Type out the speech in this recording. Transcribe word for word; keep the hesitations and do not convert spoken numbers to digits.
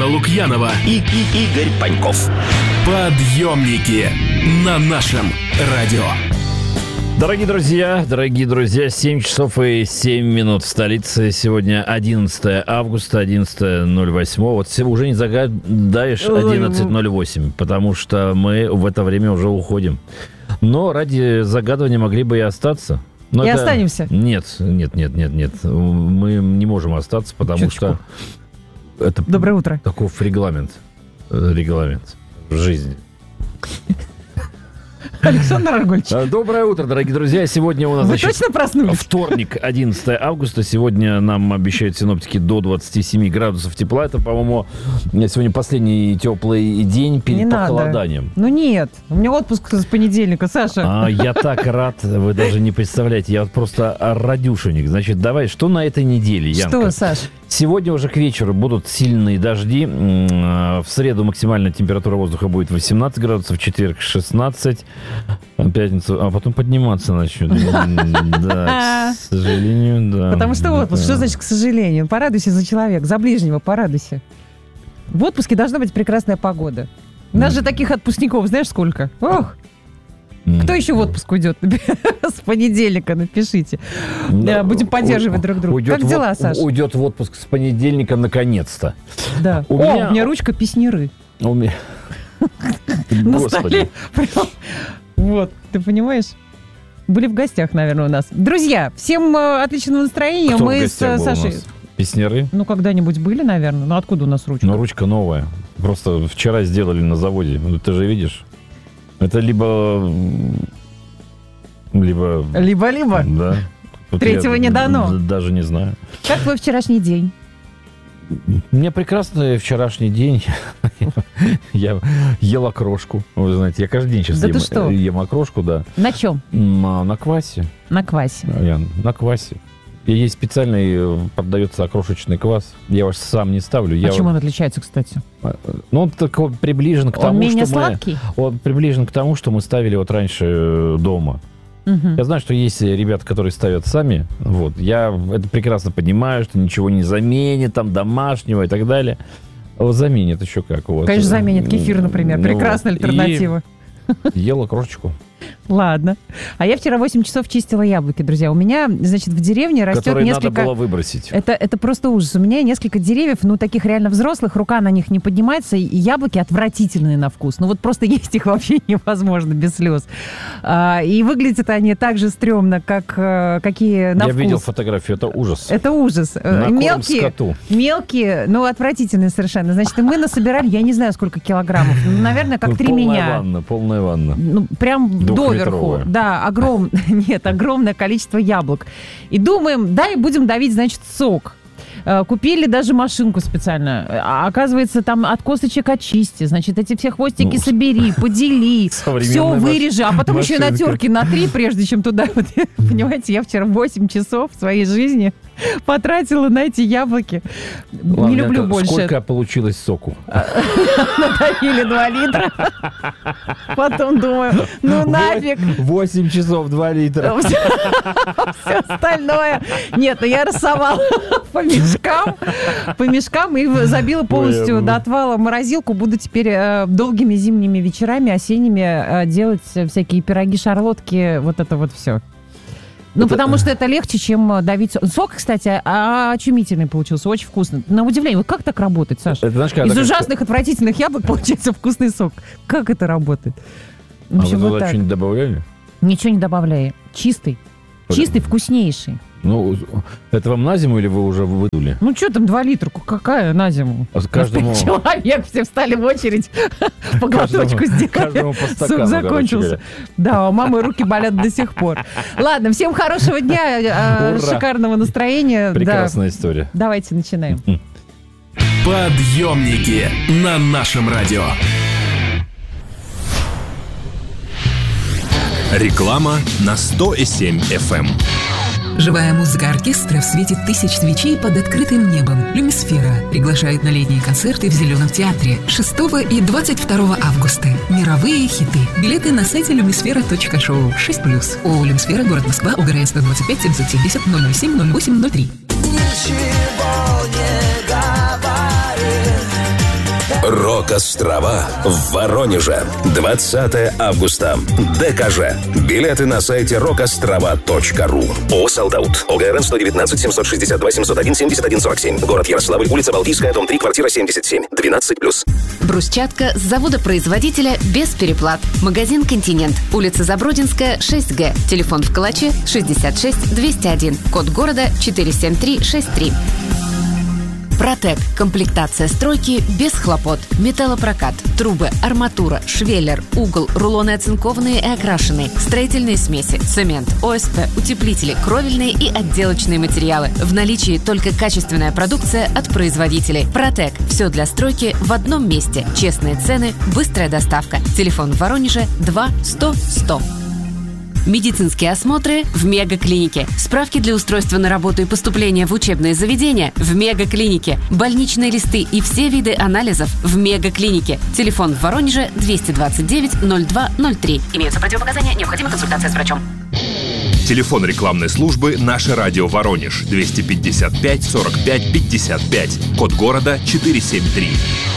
Лукьянова и, и Игорь Паньков. Подъемники на нашем радио. Дорогие друзья, дорогие друзья, семь часов и семь минут в столице. Сегодня одиннадцатое августа, одиннадцатое ноль восемь. Вот уже не загадаешь одиннадцать ноль восемь, потому что мы в это время уже уходим. Но ради загадывания могли бы и остаться. Но и это... останемся? Нет, нет, нет, нет, нет. Мы не можем остаться, потому Чуточку. что это Доброе утро. Таков регламент. Регламент в жизни. Александр Аргольевич. Доброе утро, дорогие друзья. Сегодня у нас, Вы значит, точно проснулись? Вторник, одиннадцатое августа. Сегодня нам обещают синоптики до двадцати семи градусов тепла. Это, по-моему, сегодня последний теплый день перед Не похолоданием. Надо. Ну нет, у меня отпуск с понедельника, Саша. А, я так рад, вы даже не представляете. Я вот просто радюшенек. Значит, давай, что на этой неделе, Янка? Что, Саш? Сегодня уже к вечеру будут сильные дожди. В среду максимальная температура воздуха будет восемнадцать градусов, в четверг шестнадцать, в пятницу, а потом подниматься начнет. Да, к сожалению, да. Потому что отпуск. Что значит к сожалению? Порадуйся за человека, за ближнего порадуйся. В отпуске должна быть прекрасная погода. У нас же таких отпускников, знаешь, сколько? Ох! Кто еще в отпуск уйдет? С понедельника напишите. Да, будем поддерживать друг друга. Уйдет как дела, в, Саша? Уйдет в отпуск с понедельника наконец-то. Да. У О, меня... у меня ручка песняры. У меня... На столе. Вот, ты понимаешь? Были в гостях, наверное, у нас. Друзья, всем отличного настроения. Кто Мы в с Сашей... Песняры? Ну, когда-нибудь были, наверное. Ну, откуда у нас ручка? Ну, ручка новая. Просто вчера сделали на заводе. Ну, ты же видишь. Это либо... Либо... Либо-либо? Да. Вот Третьего не дано. Даже не знаю. Как твой вчерашний день? У меня прекрасный вчерашний день. Я ел окрошку. Вы знаете, я каждый день сейчас да ем, ты что? ем окрошку, да. На чем? На, на квасе. На квасе. Я, на квасе. И есть специальный, продается окрошечный квас. Я его сам не ставлю. А я чем вот... он отличается, кстати? Ну, он такой приближен к он тому, менее что сладкий? мы... Он приближен к тому, что мы ставили вот раньше дома. Угу. Я знаю, что есть ребята, которые ставят сами. Вот. Я это прекрасно понимаю, что ничего не заменит, там, домашнего и так далее. Вот заменит еще как. Вот. Конечно, заменит кефир, например. Прекрасная вот. альтернатива. И ела крошечку. Ладно. А я вчера восемь часов чистила яблоки, друзья. У меня, значит, в деревне растет которые несколько... надо было выбросить. Это, это просто ужас. У меня несколько деревьев, ну, таких реально взрослых, рука на них не поднимается, и яблоки отвратительные на вкус. Ну, вот просто есть их вообще невозможно без слез. А, и выглядят они так же стрёмно, как а, какие на Я вкус. видел фотографию, это ужас. Это ужас. На мелкие, корм скоту. Мелкие, ну, отвратительные совершенно. Значит, и мы насобирали, я не знаю, сколько килограммов. Ну, наверное, как ну, три полная меня. Ванна, полная ванна. Ну, прям доверху. Да, огром... Нет, огромное количество яблок. И думаем, да, и будем давить, значит, сок. Купили даже машинку специально. А оказывается, там от косточек очисти. Значит, эти все хвостики ну, собери, подели, все вырежи. А потом машинка. Еще и на терке на три, прежде чем туда... Понимаете, я вчера восемь часов своей жизни потратила на эти яблоки. Ладно, не люблю больше. Сколько получилось соку? Надавили два литра. Потом думаю, ну нафиг. восемь часов, два литра. Все остальное. Нет, ну я рассовала по мешкам. По мешкам и забила полностью Ой, до отвала морозилку. Буду теперь э, долгими зимними вечерами, осенними э, делать всякие пироги, шарлотки. Вот это вот все. Ну, это... потому что это легче, чем давить сок. Сок, кстати, очумительный получился, очень вкусный. На удивление, вот как так работает, Саша? Это, знаешь, Из ужасных, как... отвратительных яблок получается вкусный сок. Как это работает? В общем, а вы вот туда что-нибудь добавляли? Ничего не добавляю. Чистый. Чистый, вкуснейший. Ну, это вам на зиму или вы уже выдули? Ну, что там, два литра? Какая на зиму? А каждому... Человек, все встали в очередь, по глоточку сделали. Сок закончился. Да, у мамы руки болят до сих пор. Ладно, всем хорошего дня, шикарного настроения. Прекрасная история. Давайте начинаем. Подъемники на нашем радио. Реклама на сто семь эф эм. Живая музыка оркестра в свете тысяч свечей под открытым небом. Люмисфера приглашает на летние концерты в Зеленом театре шестого и двадцать второго августа. Мировые хиты. Билеты на сайте люмисфера точка шоу. шесть плюс. ООО «Люмисфера», город Москва, ОГРН сто двадцать пять семьсот семьдесят ноль ноль семь ноль восемь ноль три. Ничего не говори, Рок-острова в Воронеже. двадцатого августа. ДКЖ. Билеты на сайте рок острова точка ру. ООО «Солдаут». ОГРН сто девятнадцать семьсот шестьдесят два семьсот один семьдесят один сорок семь. Город Ярославль, улица Балтийская, дом три, квартира семьдесят семь. двенадцать плюс. Брусчатка с завода-производителя без переплат. Магазин «Континент». Улица Забродинская, шесть Г. Телефон в Калаче шестьдесят шесть двести один. Код города четыре семь три шесть три. Протек. Комплектация стройки без хлопот. Металлопрокат, трубы, арматура, швеллер, угол, рулоны оцинкованные и окрашенные, строительные смеси, цемент, ОСП, утеплители, кровельные и отделочные материалы. В наличии только качественная продукция от производителей. Протек. Все для стройки в одном месте. Честные цены, быстрая доставка. Телефон в Воронеже два сто сто. Медицинские осмотры в Мегаклинике. Справки для устройства на работу и поступления в учебные заведения в Мегаклинике. Больничные листы и все виды анализов в Мегаклинике. Телефон в Воронеже двести двадцать девять ноль два ноль три. Имеются противопоказания, необходима консультация с врачом. Телефон рекламной службы «Наше радио Воронеж» двести пятьдесят пять сорок пять пятьдесят пять. Код города четыре семь три.